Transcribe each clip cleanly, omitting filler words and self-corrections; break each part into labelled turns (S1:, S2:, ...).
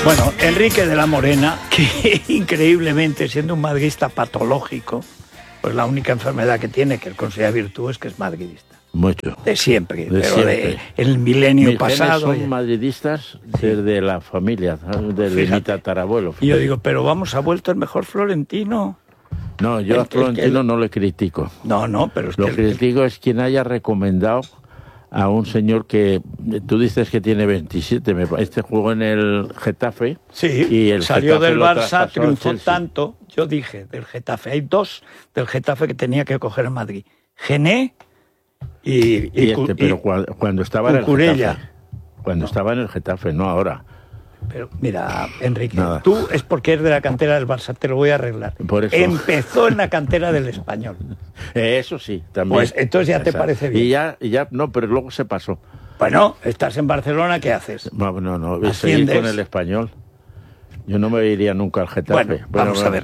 S1: Bueno, Enrique de la Morena, que increíblemente, siendo un madridista patológico, pues la única enfermedad que tiene, que él considera virtud, es que es madridista.
S2: Mucho.
S1: De siempre,
S2: De
S1: pero
S2: siempre.
S1: el milenio
S2: Mis
S1: pasado.
S2: genes son madridistas desde la familia, desde mi tatarabuelo.
S1: Y yo digo, pero vamos, ha vuelto el mejor Florentino.
S2: No, yo a Florentino no le critico.
S1: No, pero es
S2: Lo
S1: que
S2: critico es quien haya recomendado a un señor que tú dices que tiene 27, este jugó en el Getafe.
S1: Sí,
S2: y el
S1: salió
S2: Getafe
S1: del
S2: lo
S1: Barça,
S2: traspasó al
S1: triunfó
S2: Chelsea.
S1: tanto. Yo dije, del Getafe, hay dos del Getafe que tenía que coger en Madrid. Gené
S2: pero cuando estaba en el
S1: Cucurella.
S2: Getafe. Cuando estaba en el Getafe, no ahora.
S1: Pero mira, Enrique,
S2: Nada.
S1: tú es porque eres de la cantera del Barça, te lo voy a arreglar.
S2: Por eso.
S1: Empezó en la cantera del Español.
S2: Eso sí, también.
S1: Pues entonces ya te
S2: Exacto.
S1: parece bien.
S2: Y ya, no, pero luego se pasó.
S1: Bueno, estás en Barcelona, ¿qué haces?
S2: No, seguir
S1: Asciendes.
S2: con el Español. Yo no me iría nunca al Getafe.
S1: Bueno, vamos a ver,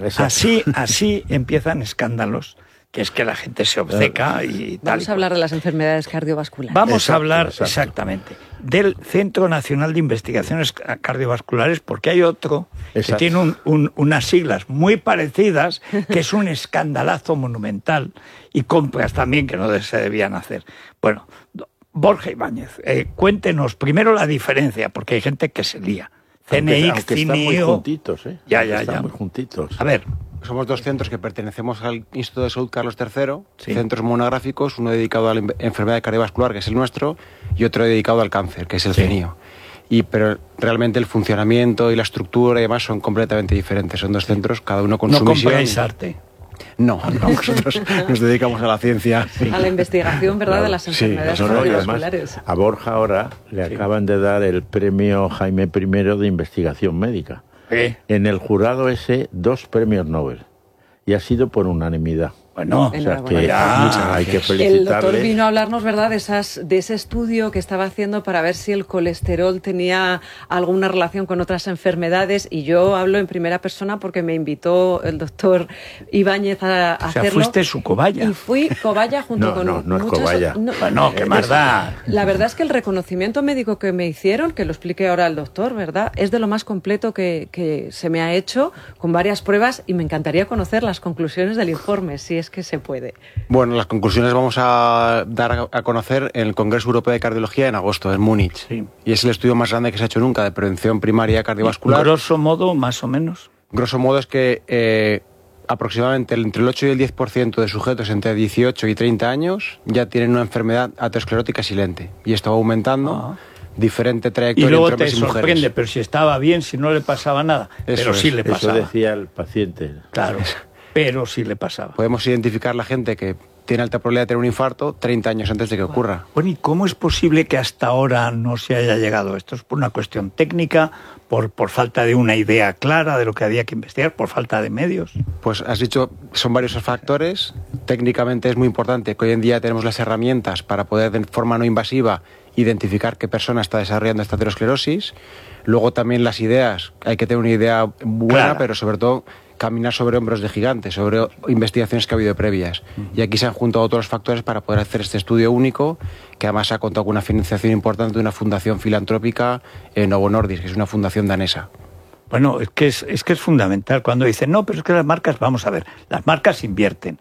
S1: así empiezan escándalos, que es que la gente se obceca y tal.
S3: Vamos a hablar de las enfermedades cardiovasculares.
S1: Vamos a hablar
S2: exacto.
S1: exactamente del Centro Nacional de Investigaciones Cardiovasculares, porque hay otro que
S2: Exacto.
S1: tiene unas siglas muy parecidas, que es un escandalazo monumental, y compras también que no se debían hacer. Bueno, Borja Ibáñez, cuéntenos primero la diferencia, porque hay gente que se lía. CNI,
S2: aunque están muy
S1: CINIO...
S2: juntitos, ¿eh?
S1: Ya.
S2: Están muy juntitos.
S1: A ver,
S4: Somos dos centros que pertenecemos al Instituto de Salud Carlos III,
S1: Sí.
S4: centros monográficos, uno dedicado a la enfermedad cardiovascular, que es el nuestro, y otro dedicado al cáncer, que es el
S1: Sí.
S4: CENIO. Pero realmente el funcionamiento y la estructura y demás son completamente diferentes. Son dos centros, cada uno con
S1: no
S4: su misión.
S1: compráis arte.
S4: No, nosotros nos dedicamos a la ciencia.
S3: A la investigación, ¿verdad?, de las
S4: Sí,
S3: enfermedades
S2: No, y además,
S3: cardiovasculares.
S2: a Borja ahora le acaban de dar el premio Jaime I de investigación médica. En el jurado ese, 2 premios Nobel. Y ha sido por unanimidad.
S1: Bueno,
S2: O sea
S3: Enhorabuena.
S2: que
S1: Ya,
S2: hay que
S3: El doctor
S2: felicitarle.
S3: vino a hablarnos, ¿verdad?, de ese estudio que estaba haciendo para ver si el colesterol tenía alguna relación con otras enfermedades, y yo hablo en primera persona porque me invitó el doctor Ibáñez a
S1: o sea,
S3: hacerlo.
S1: fuiste su cobaya.
S3: Y fui cobaya junto
S2: No,
S3: con
S2: no es
S3: muchas...
S2: cobaya.
S1: Bueno, qué más da.
S3: La verdad es que el reconocimiento médico que me hicieron, que lo explique ahora el doctor, ¿verdad?, es de lo más completo que se me ha hecho, con varias pruebas, y me encantaría conocer las conclusiones del informe, si es que se puede.
S4: Bueno, las conclusiones vamos a dar a conocer en el Congreso Europeo de Cardiología en agosto, en Múnich.
S1: Sí.
S4: Y es el estudio más grande que se ha hecho nunca de prevención primaria cardiovascular.
S1: Grosso modo, más o menos.
S4: Grosso modo es que aproximadamente entre el 8 y el 10% de sujetos entre 18 y 30 años ya tienen una enfermedad aterosclerótica silente. Y esto va aumentando,
S1: Ah.
S4: diferente
S1: Y
S4: trayectoria
S1: luego
S4: entre
S1: te
S4: hombres y
S1: sorprende,
S4: mujeres.
S1: pero si estaba bien, si no le pasaba nada.
S4: Eso
S1: Pero sí
S4: es,
S1: le
S2: Eso
S1: pasaba.
S2: decía el paciente.
S1: Claro, pero sí le pasaba.
S4: Podemos identificar la gente que tiene alta probabilidad de tener un infarto 30 años antes de que ocurra.
S1: Bueno, ¿y cómo es posible que hasta ahora no se haya llegado a esto? ¿Es por una cuestión técnica, por falta de una idea clara de lo que había que investigar, por falta de medios?
S4: Pues has dicho, son varios factores. Técnicamente es muy importante que hoy en día tenemos las herramientas para poder de forma no invasiva identificar qué persona está desarrollando esta aterosclerosis. Luego también las ideas, hay que tener una idea buena,
S1: Clara.
S4: pero sobre todo caminar sobre hombros de gigantes, sobre investigaciones que ha habido previas. Y aquí se han juntado otros factores para poder hacer este estudio único, que además ha contado con una financiación importante de una fundación filantrópica, Novo Nordisk, que es una fundación danesa.
S1: Bueno, es que es fundamental. Cuando dicen, no, pero es que las marcas, vamos a ver, las marcas invierten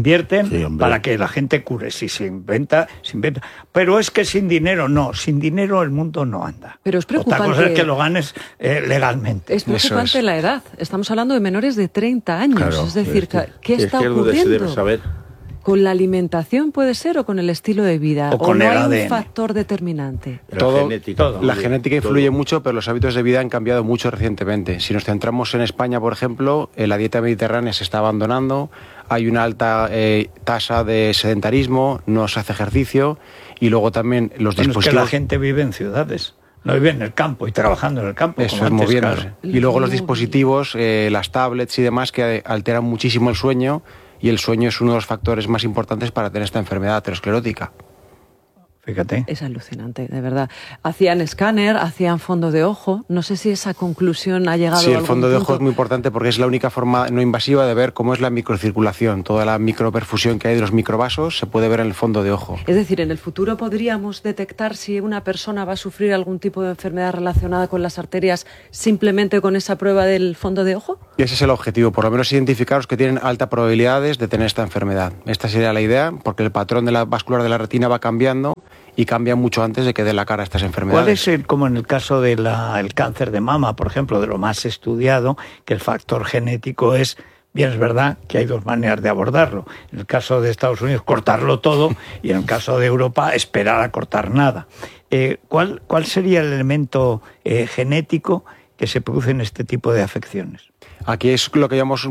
S2: Sí, hombre.
S1: para que la gente cure. Si se inventa, se inventa. Pero es que sin dinero, no, sin dinero el mundo no anda.
S3: Pero es
S1: Otra cosa
S3: preocupante.
S1: es que lo ganes legalmente.
S3: Es preocupante la edad. Estamos hablando de menores de 30 años.
S2: Claro,
S3: es decir, ¿qué
S2: es
S3: está
S2: que algo se
S3: ocurriendo?
S2: debe saber.
S3: ¿Con la alimentación puede ser o con el estilo de vida?
S1: O con
S3: no
S1: el
S3: hay
S1: ADN.
S3: un factor determinante?
S1: todo.
S4: La genética influye
S2: todo.
S4: mucho, pero los hábitos de vida han cambiado mucho recientemente. Si nos centramos en España, por ejemplo, la dieta mediterránea se está abandonando, hay una alta tasa de sedentarismo, no se hace ejercicio, y luego también los
S1: Bueno, es que
S4: dispositivos...
S1: la gente vive en ciudades, no vive en el campo y trabajando en el campo.
S4: Eso
S1: como
S4: es
S1: antes,
S4: moviéndose.
S1: claro.
S4: Y luego los dispositivos, las tablets y demás, que alteran muchísimo el sueño, y el sueño es uno de los factores más importantes para tener esta enfermedad aterosclerótica.
S1: Fíjate.
S3: Es alucinante, de verdad. Hacían escáner, hacían fondo de ojo. No sé si esa conclusión ha llegado a algún
S4: Sí, el fondo de
S3: punto.
S4: ojo es muy importante porque es la única forma no invasiva de ver cómo es la microcirculación. Toda la microperfusión que hay de los microvasos se puede ver en el fondo de ojo.
S3: Es decir, en el futuro podríamos detectar si una persona va a sufrir algún tipo de enfermedad relacionada con las arterias simplemente con esa prueba del fondo de ojo.
S4: Y ese es el objetivo, por lo menos identificar los que tienen altas probabilidades de tener esta enfermedad. Esta sería la idea, porque el patrón de la vascular de la retina va cambiando y cambia mucho antes de que dé la cara a estas enfermedades.
S1: ¿Cuál es, como en el caso del cáncer de mama, por ejemplo, de lo más estudiado, que el factor genético es, bien es verdad que hay dos maneras de abordarlo? En el caso de Estados Unidos, cortarlo todo, y en el caso de Europa, esperar a cortar nada. ¿Cuál sería el elemento genético que se produce en este tipo de afecciones?
S4: Aquí es lo que llamamos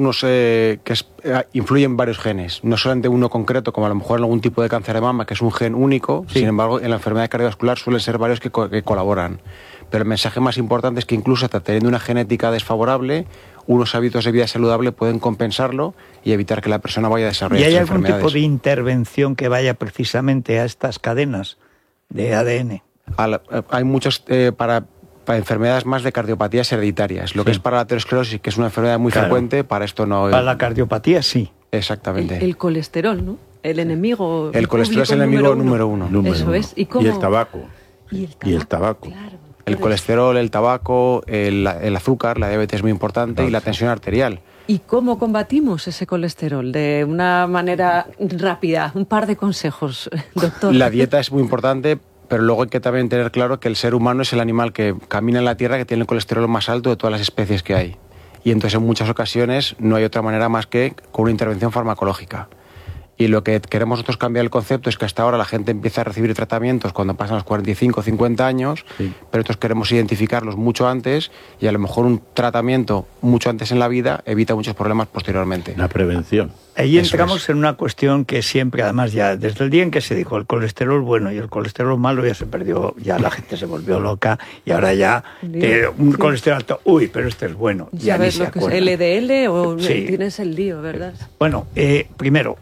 S4: influyen varios genes, no solamente uno concreto, como a lo mejor en algún tipo de cáncer de mama, que es un gen único, sí. Sin embargo, en la enfermedad cardiovascular suelen ser varios que colaboran. Pero el mensaje más importante es que incluso hasta teniendo una genética desfavorable, unos hábitos de vida saludable pueden compensarlo y evitar que la persona vaya a desarrollar estas enfermedades.
S1: ¿Y hay algún tipo de intervención que vaya precisamente a estas cadenas de ADN?
S4: Hay muchos para enfermedades más de cardiopatías hereditarias. Lo que es para la aterosclerosis, que es una enfermedad muy frecuente, para esto no.
S1: Para la cardiopatía sí.
S4: Exactamente.
S3: El colesterol, ¿no? El enemigo.
S4: El colesterol es el enemigo número uno.
S3: Eso es. ¿Y cómo?
S2: Y el tabaco. Y el tabaco.
S3: Claro.
S4: El colesterol, el tabaco, el azúcar, la diabetes es muy importante y la tensión arterial.
S3: ¿Y cómo combatimos ese colesterol? De una manera rápida, un par de consejos, doctor.
S4: La dieta es muy importante, pero luego hay que también tener claro que el ser humano es el animal que camina en la Tierra que tiene el colesterol más alto de todas las especies que hay. Y entonces en muchas ocasiones no hay otra manera más que con una intervención farmacológica. Y lo que queremos nosotros cambiar el concepto es que hasta ahora la gente empieza a recibir tratamientos cuando pasan los 45 o 50 años, sí. Pero nosotros queremos identificarlos mucho antes y a lo mejor un tratamiento mucho antes en la vida evita muchos problemas posteriormente.
S2: La prevención.
S1: Ahí entramos en una cuestión que siempre, además, ya desde el día en que se dijo el colesterol bueno y el colesterol malo ya se perdió, ya la gente se volvió loca y ahora ya un colesterol alto, uy, pero este es bueno. Ya
S3: ¿sabes lo que es LDL o sí. Tienes el lío, verdad?
S1: Bueno, primero,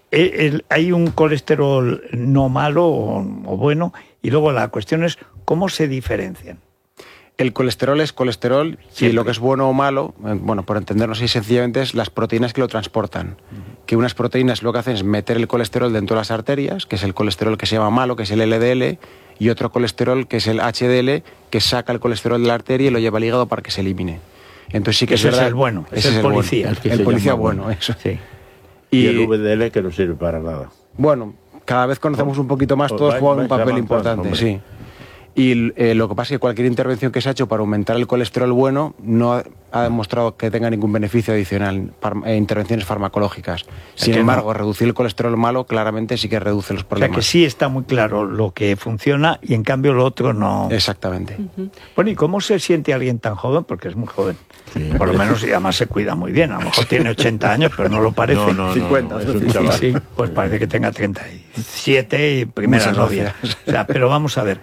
S1: hay un colesterol no malo o bueno, y luego la cuestión es cómo se diferencian.
S4: El colesterol es colesterol. Siempre. Y lo que es bueno o malo, bueno, por entendernos así sencillamente, es las proteínas que lo transportan. Que unas proteínas lo que hacen es meter el colesterol dentro de las arterias, que es el colesterol que se llama malo, que es el LDL, y otro colesterol que es el HDL, que saca el colesterol de la arteria y lo lleva al hígado para que se elimine. Entonces sí que
S1: ese es el bueno, ese es el policía.
S4: Bueno. El policía bueno, eso.
S1: Sí.
S2: Y el VDL que no sirve para nada.
S4: Bueno, cada vez conocemos un poquito más, todos juegan un papel importante, sí. Y lo que pasa es que cualquier intervención que se ha hecho para aumentar el colesterol bueno no ha demostrado que tenga ningún beneficio adicional, intervenciones farmacológicas. Sin embargo, reducir el colesterol malo claramente sí que reduce los problemas.
S1: O sea que sí está muy claro lo que funciona y en cambio lo otro no.
S4: Exactamente.
S1: Bueno, ¿y cómo se siente alguien tan joven? Porque es muy joven. Sí. Por lo menos y además se cuida muy bien. A lo mejor tiene 80 años, pero no lo parece.
S2: No,
S4: 50.
S1: Sí, pues parece que tenga 37 y primera novia. O sea, pero vamos a ver.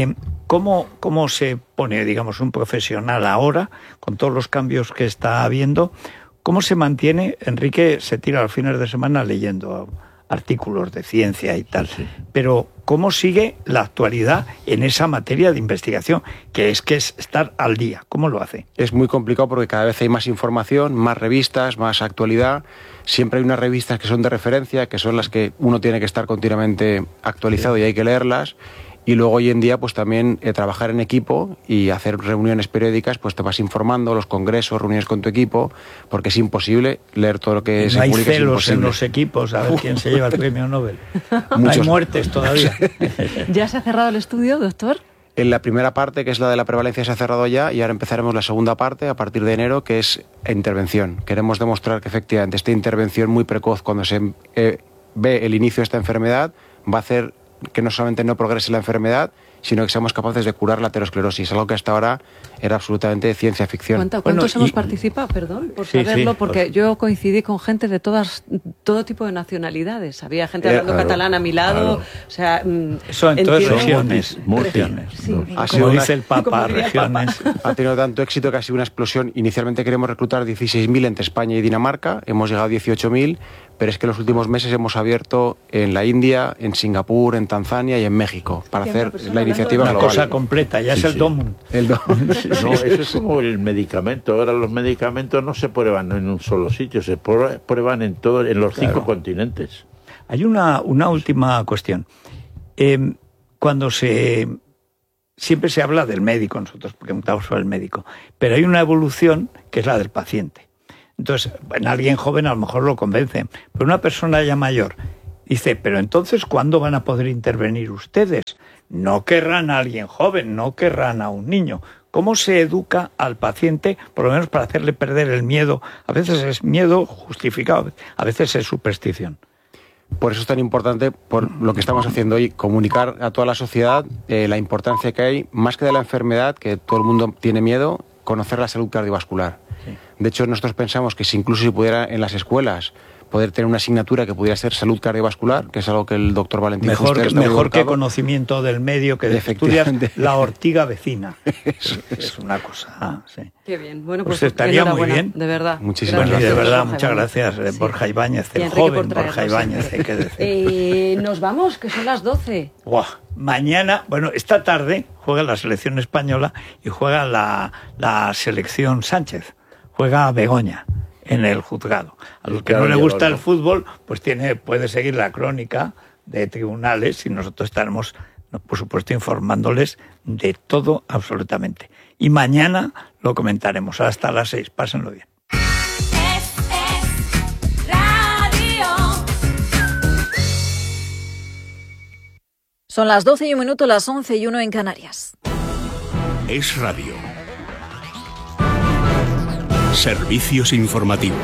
S1: ¿Cómo se pone, digamos, un profesional ahora, con todos los cambios que está habiendo? ¿Cómo se mantiene? Enrique se tira los fines de semana leyendo artículos de ciencia y tal, sí. Pero ¿cómo sigue la actualidad en esa materia de investigación? Que es estar al día. ¿Cómo lo hace?
S4: Es muy complicado porque cada vez hay más información, más revistas, más actualidad. Siempre hay unas revistas que son de referencia, que son las que uno tiene que estar continuamente actualizado, sí. Y hay que leerlas. Y luego hoy en día pues también trabajar en equipo y hacer reuniones periódicas, pues te vas informando, los congresos, reuniones con tu equipo, porque es imposible leer todo lo que se publica.
S1: Hay celos en los equipos, a ver quién se lleva el premio Nobel. Hay muertes todavía.
S3: ¿Ya se ha cerrado el estudio, doctor?
S4: En la primera parte, que es la de la prevalencia, se ha cerrado ya y ahora empezaremos la segunda parte a partir de enero, que es intervención. Queremos demostrar que efectivamente esta intervención muy precoz, cuando se ve el inicio de esta enfermedad, va a hacer que no solamente no progrese la enfermedad, sino que seamos capaces de curar la aterosclerosis, algo que hasta ahora era absolutamente ciencia ficción.
S3: ¿Cuántos hemos participado? Perdón, por saberlo, porque yo coincidí con gente de todo tipo de nacionalidades. Había gente hablando catalán a mi lado, o sea...
S1: Eso en todas regiones.
S3: Sí,
S1: como dice el Papa, regiones.
S4: Ha tenido tanto éxito que ha sido una explosión. Inicialmente queremos reclutar 16.000 entre España y Dinamarca, hemos llegado a 18.000, pero es que en los últimos meses hemos abierto en la India, en Singapur, en Tanzania y en México para hacer la iniciativa global.
S1: Una cosa completa, ya es el DOMUN.
S2: No, eso es como el medicamento. Ahora los medicamentos no se prueban en un solo sitio, se prueban en los 5 continentes.
S1: Hay una última cuestión. Cuando siempre se habla del médico, nosotros preguntamos sobre el médico, pero hay una evolución que es la del paciente. Entonces, en alguien joven a lo mejor lo convence, pero una persona ya mayor dice, pero entonces, ¿cuándo van a poder intervenir ustedes? No querrán a alguien joven, no querrán a un niño. ¿Cómo se educa al paciente, por lo menos para hacerle perder el miedo? A veces es miedo justificado, a veces es superstición.
S4: Por eso es tan importante, por lo que estamos haciendo hoy, comunicar a toda la sociedad la importancia que hay, más que de la enfermedad, que todo el mundo tiene miedo, conocer la salud cardiovascular. Sí. De hecho, nosotros pensamos que incluso si pudiera en las escuelas poder tener una asignatura que pudiera ser salud cardiovascular, que es algo que el doctor Valentín Fuster está
S1: mejor que conocimiento del medio, que estudias la ortiga vecina. Es una cosa... Sí.
S3: Qué bien. Bueno,
S1: pues estaría muy bien.
S3: De verdad.
S4: Muchísimas gracias.
S1: De verdad, muchas gracias, Borja Ibáñez, el joven Borja Ibáñez, hay que decir.
S3: Nos vamos, que son las 12.
S1: Wow. Mañana, esta tarde juega la selección española y juega la selección Sánchez. Juega Begoña en el juzgado. A los que no le gusta el fútbol, pues puede seguir la crónica de tribunales y nosotros estaremos, por supuesto, informándoles de todo absolutamente. Y mañana lo comentaremos. Hasta las 6. Pásenlo bien.
S5: Son las 12:01, las 11:01 en Canarias.
S6: Es Radio. Servicios informativos.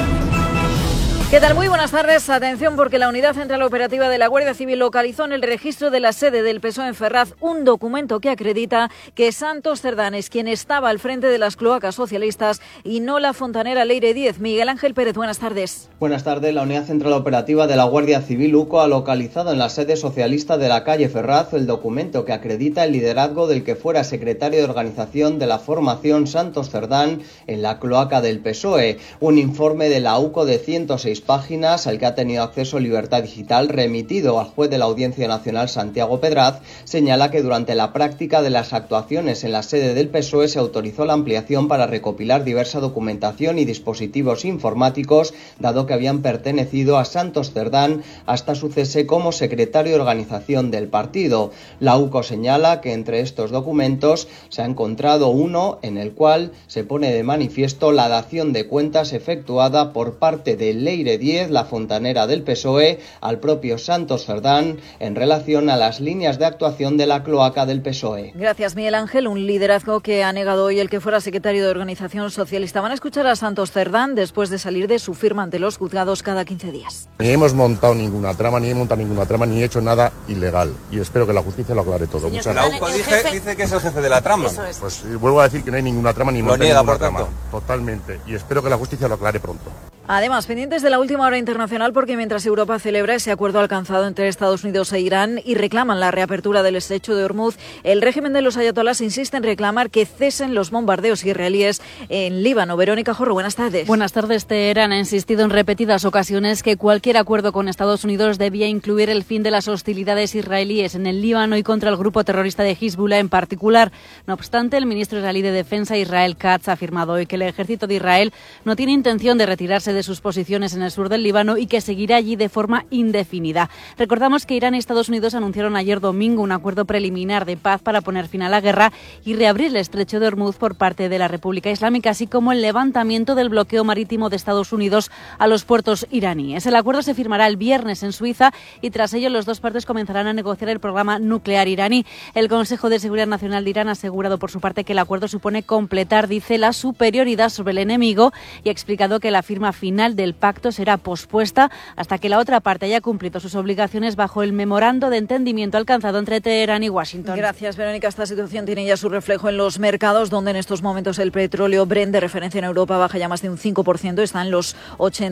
S5: ¿Qué tal? Muy buenas tardes. Atención, porque la Unidad Central Operativa de la Guardia Civil localizó en el registro de la sede del PSOE en Ferraz un documento que acredita que Santos Cerdán es quien estaba al frente de las cloacas socialistas y no la fontanera Leire Díez. Miguel Ángel Pérez, buenas tardes.
S7: Buenas tardes. La Unidad Central Operativa de la Guardia Civil UCO ha localizado en la sede socialista de la calle Ferraz el documento que acredita el liderazgo del que fuera secretario de organización de la formación Santos Cerdán en la cloaca del PSOE. Un informe de la UCO de 106 páginas al que ha tenido acceso Libertad Digital, remitido al juez de la Audiencia Nacional Santiago Pedraz, señala que durante la práctica de las actuaciones en la sede del PSOE se autorizó la ampliación para recopilar diversa documentación y dispositivos informáticos, dado que habían pertenecido a Santos Cerdán hasta su cese como secretario de organización del partido. La UCO señala que entre estos documentos se ha encontrado uno en el cual se pone de manifiesto la dación de cuentas efectuada por parte de Leire Díez, la fontanera del PSOE, al propio Santos Cerdán en relación a las líneas de actuación de la cloaca del PSOE.
S5: Gracias, Miguel Ángel. Un liderazgo que ha negado hoy el que fuera secretario de Organización Socialista. Van a escuchar a Santos Cerdán después de salir de su firma ante los juzgados cada 15 días.
S8: Ni hemos montado ninguna trama, ni he hecho nada ilegal. Y espero que la justicia lo aclare todo.
S9: Muchas gracias. La UCO dice que es el jefe de la trama.
S8: Eso es. Pues vuelvo a decir que no hay ninguna trama ni monta ninguna trama. Totalmente. Y espero que la justicia lo aclare pronto.
S5: Además, pendientes de la última hora internacional, porque mientras Europa celebra ese acuerdo alcanzado entre Estados Unidos e Irán y reclaman la reapertura del estrecho de Hormuz, el régimen de los ayatolás insiste en reclamar que cesen los bombardeos israelíes en Líbano. Verónica Jorro, buenas tardes.
S10: Buenas tardes. Teherán ha insistido en repetidas ocasiones que cualquier acuerdo con Estados Unidos debía incluir el fin de las hostilidades israelíes en el Líbano y contra el grupo terrorista de Hezbollah en particular. No obstante, el ministro israelí de Defensa, Israel Katz, ha afirmado hoy que el ejército de Israel no tiene intención de retirarse de sus posiciones en el sur del Líbano y que seguirá allí de forma indefinida. Recordamos que Irán y Estados Unidos anunciaron ayer domingo un acuerdo preliminar de paz para poner fin a la guerra y reabrir el estrecho de Hormuz por parte de la República Islámica, así como el levantamiento del bloqueo marítimo de Estados Unidos a los puertos iraníes. El acuerdo se firmará el viernes en Suiza y tras ello las dos partes comenzarán a negociar el programa nuclear iraní. El Consejo de Seguridad Nacional de Irán ha asegurado por su parte que el acuerdo supone completar, dice, la superioridad sobre el enemigo y ha explicado que la firma final del pacto será pospuesta hasta que la otra parte haya cumplido sus obligaciones bajo el memorando de entendimiento alcanzado entre Teherán y Washington.
S5: Gracias, Verónica. Esta situación tiene ya su reflejo en los mercados, donde en estos momentos el petróleo Brent de referencia en Europa baja ya más de un 5%, está en los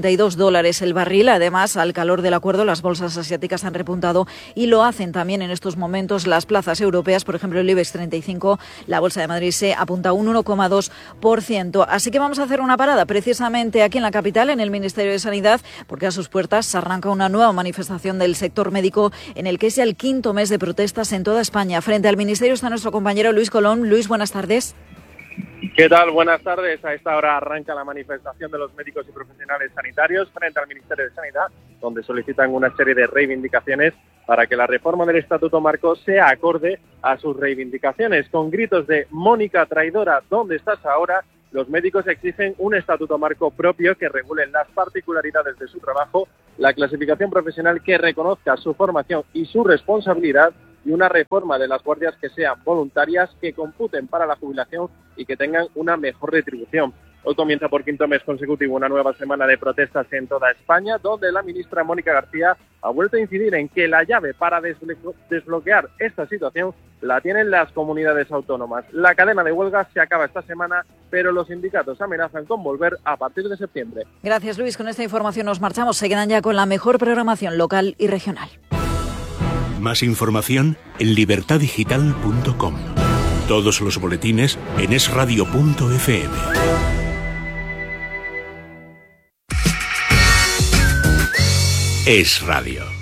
S5: $82 el barril. Además, al calor del acuerdo, las bolsas asiáticas han repuntado y lo hacen también en estos momentos las plazas europeas. Por ejemplo, el IBEX 35, la Bolsa de Madrid se apunta a un 1,2%. Así que vamos a hacer una parada precisamente aquí en la capital. general en el Ministerio de Sanidad, porque a sus puertas arranca una nueva manifestación del sector médico en el que es ya el 5º mes de protestas en toda España. Frente al Ministerio está nuestro compañero Luis Colón. Luis, buenas tardes.
S11: ¿Qué tal? Buenas tardes. A esta hora arranca la manifestación de los médicos y profesionales sanitarios frente al Ministerio de Sanidad, donde solicitan una serie de reivindicaciones para que la reforma del Estatuto Marco sea acorde a sus reivindicaciones. Con gritos de «Mónica traidora, ¿dónde estás ahora?», los médicos exigen un Estatuto Marco propio que regule las particularidades de su trabajo, la clasificación profesional que reconozca su formación y su responsabilidad, y una reforma de las guardias que sean voluntarias, que computen para la jubilación y que tengan una mejor retribución. Hoy comienza por 5º mes consecutivo una nueva semana de protestas en toda España, donde la ministra Mónica García ha vuelto a incidir en que la llave para desbloquear esta situación la tienen las comunidades autónomas. La cadena de huelgas se acaba esta semana, pero los sindicatos amenazan con volver a partir de septiembre.
S5: Gracias, Luis. Con esta información nos marchamos. Se quedan ya con la mejor programación local y regional.
S6: Más información en libertadigital.com. Todos los boletines en esradio.fm. Es Radio.